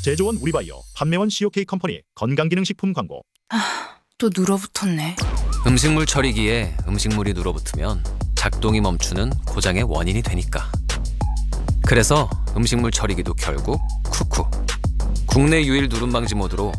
제조원 우리바이오, 판매원 COK 컴퍼니 건강기능식품 광고. 또 눌어붙었네. 음식물 처리기에 음식물이 눌어붙으면 작동이 멈추는 고장의 원인이 되니까. 그래서 음식물 처리기도 결국 쿠쿠. 국내 유일 누름 방지 모드로